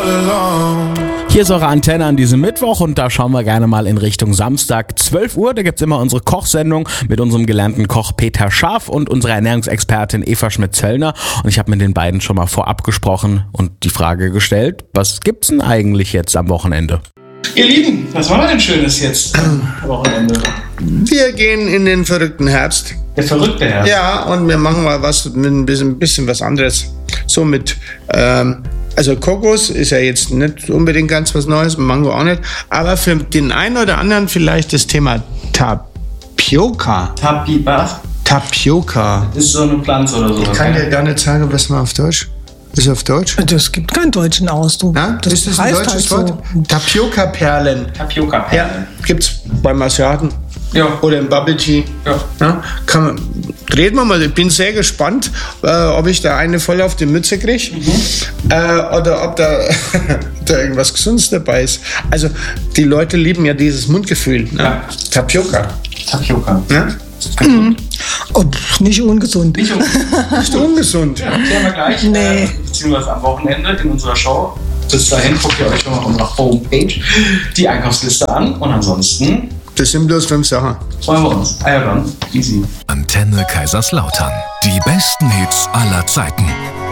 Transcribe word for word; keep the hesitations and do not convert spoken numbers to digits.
Hier ist eure Antenne an diesem Mittwoch und da schauen wir gerne mal in Richtung Samstag zwölf Uhr. Da gibt's immer unsere Kochsendung mit unserem gelernten Koch Peter Scharf und unserer Ernährungsexpertin Eva Schmidt-Zöllner. Und ich habe mit den beiden schon mal vorab gesprochen und die Frage gestellt, was gibt's denn eigentlich jetzt am Wochenende? Ihr Lieben, was machen wir denn Schönes jetzt am Wochenende? Wir gehen in den verrückten Herbst. Der verrückte Herbst? Ja, und wir machen mal was mit ein bisschen, ein bisschen was anderes. So mit, ähm, also Kokos ist ja jetzt nicht unbedingt ganz was Neues, Mango auch nicht. Aber für den einen oder anderen vielleicht das Thema Tapioca. Tapi was? Tapioca. Ist so eine Pflanze oder so. Ich kann dir gar nicht sagen, was man auf Deutsch. Ist auf Deutsch? Das gibt keinen deutschen Ausdruck. Ja, das ist das ein heißt deutsches halt Wort? so. Tapioca-Perlen. Tapioca-Perlen. Ja, gibt's beim Asiaten. Ja. Oder im Bubble Tea. Ja. Ja, kann man, reden wir mal. Ich bin sehr gespannt, äh, ob ich da eine voll auf die Mütze kriege. Mhm. Äh, oder ob da, da irgendwas Gesundes dabei ist. Also, die Leute lieben ja dieses Mundgefühl. Ne? Ja. Tapioca. Tapioca. Ja? Mhm. Oh, pff, nicht ungesund. Nicht ungesund. Nicht ungesund. Ja, klären wir gleich. Nee. Äh, beziehungsweise am Wochenende in unserer Show. Bis dahin guckt ihr euch schon mal auf unserer Homepage die Einkaufsliste an. Und ansonsten Das sind bloß fünf Sachen. freuen wir uns. Ah ja dann, easy. Antenne Kaiserslautern. Die besten Hits aller Zeiten.